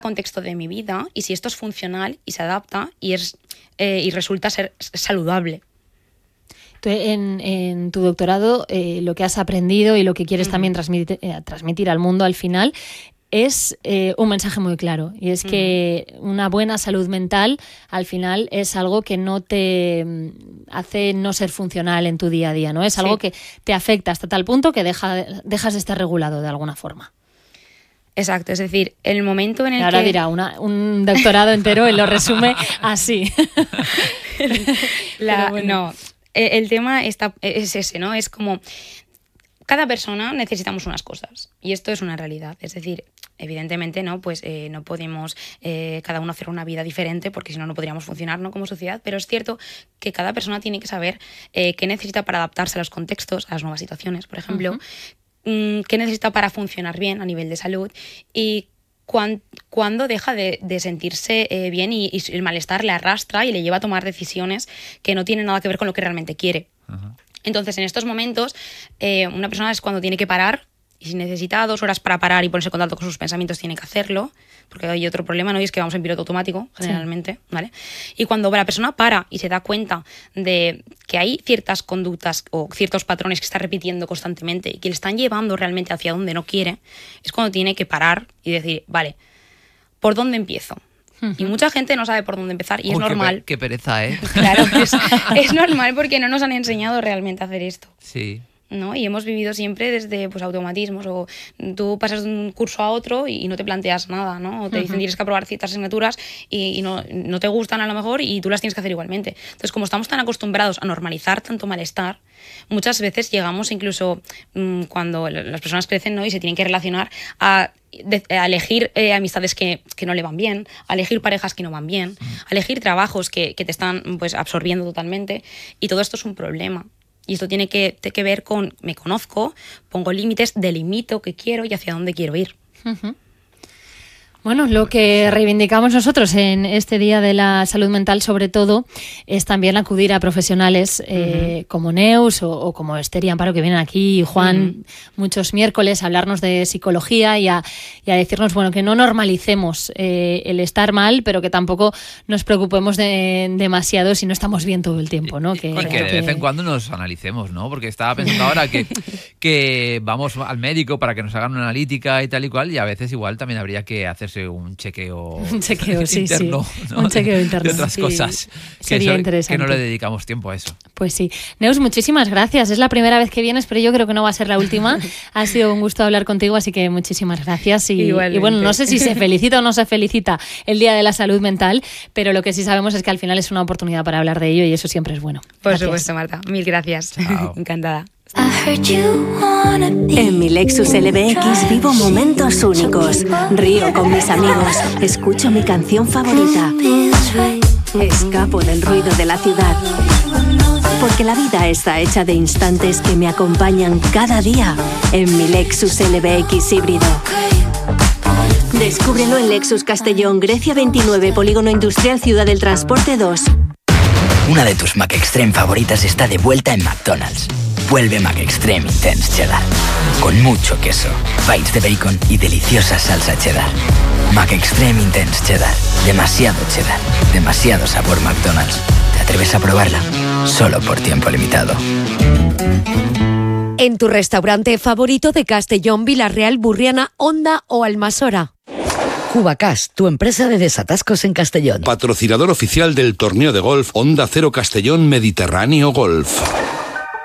contexto de mi vida y si esto es funcional y se adapta y resulta ser saludable. En tu doctorado, lo que has aprendido y lo que quieres también transmitir al mundo al final es un mensaje muy claro, y es que una buena salud mental al final es algo que no te hace no ser funcional en tu día a día, ¿no? Es algo que te afecta hasta tal punto que dejas de estar regulado de alguna forma. Exacto, es decir, el momento en el ahora dirá un doctorado entero y lo resume así. No, el tema es ese, ¿no? Es como cada persona necesitamos unas cosas y esto es una realidad. Es decir, evidentemente, ¿no? Pues no podemos cada uno hacer una vida diferente porque si no, no podríamos funcionar, ¿no? Como sociedad, pero es cierto que cada persona tiene que saber qué necesita para adaptarse a los contextos, a las nuevas situaciones, por ejemplo, qué necesita para funcionar bien a nivel de salud y cuándo deja de sentirse bien y el malestar le arrastra y le lleva a tomar decisiones que no tienen nada que ver con lo que realmente quiere. Entonces, en estos momentos, una persona es cuando tiene que parar y si necesita 2 horas para parar y ponerse en contacto con sus pensamientos, tiene que hacerlo, porque hay otro problema, ¿no? Y es que vamos en piloto automático, generalmente, ¿vale? Y cuando la persona para y se da cuenta de que hay ciertas conductas o ciertos patrones que está repitiendo constantemente y que le están llevando realmente hacia donde no quiere, es cuando tiene que parar y decir, vale, ¿por dónde empiezo? Y mucha gente no sabe por dónde empezar y es normal. Qué pereza, ¿eh? Claro, es normal porque no nos han enseñado realmente a hacer esto. Sí. ¿No? Y hemos vivido siempre desde pues, automatismos, o tú pasas de un curso a otro y no te planteas nada, ¿no? O te dicen tienes que aprobar ciertas asignaturas y no te gustan a lo mejor y tú las tienes que hacer igualmente. Entonces, como estamos tan acostumbrados a normalizar tanto malestar, muchas veces llegamos incluso cuando las personas crecen, ¿no? Y se tienen que relacionar a elegir amistades que no le van bien, a elegir parejas que no van bien, a elegir trabajos que te están pues, absorbiendo totalmente, y todo esto es un problema. Y esto tiene que ver con me conozco, pongo límites, delimito qué quiero y hacia dónde quiero ir. Bueno, lo que reivindicamos nosotros en este Día de la Salud Mental, sobre todo, es también acudir a profesionales como Neus o como Esther y Amparo, que vienen aquí, y Juan, muchos miércoles, a hablarnos de psicología y a decirnos, bueno, que no normalicemos el estar mal, pero que tampoco nos preocupemos demasiado si no estamos bien todo el tiempo, ¿no? Que de vez en cuando nos analicemos, ¿no? Porque estaba pensando ahora que vamos al médico para que nos hagan una analítica y tal y cual, y a veces igual también habría que hacerse un chequeo interno, ¿no? Un chequeo interno de otras cosas sería interesante, que no le dedicamos tiempo a eso. Pues sí. Neus, muchísimas gracias. Es la primera vez que vienes, pero yo creo que no va a ser la última. Ha sido un gusto hablar contigo, así que muchísimas gracias. Y bueno, no sé si se felicita o no se felicita el Día de la Salud Mental, pero lo que sí sabemos es que al final es una oportunidad para hablar de ello y eso siempre es bueno. Por supuesto, Marta. Mil gracias. Encantada. En mi Lexus LBX vivo momentos únicos. Río con mis amigos. Escucho mi canción favorita. Escapo del ruido de la ciudad. Porque la vida está hecha de instantes que me acompañan cada día en mi Lexus LBX híbrido. Descúbrelo en Lexus Castellón, Grecia 29, Polígono Industrial Ciudad del Transporte 2. Una de tus McExtreme favoritas está de vuelta en McDonald's. Vuelve McExtreme Intense Cheddar. Con mucho queso, bites de bacon y deliciosa salsa cheddar. McExtreme Intense Cheddar. Demasiado cheddar. Demasiado sabor McDonald's. ¿Te atreves a probarla? Solo por tiempo limitado. En tu restaurante favorito de Castellón, Villarreal, Burriana, Honda o Almasora. Cubacas, tu empresa de desatascos en Castellón. Patrocinador oficial del torneo de golf Onda Cero Castellón Mediterráneo Golf.